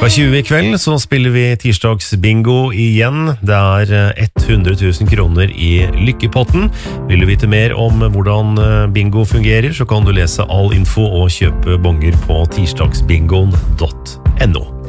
20 I kveld så spiller vi tirsdagsbingo igjen. Det 100 000 kroner I lykkepotten. Vil du vite mer om hvordan bingo fungerer, så kan du lese all info og kjøpe bonger på tirsdagsbingoen.no.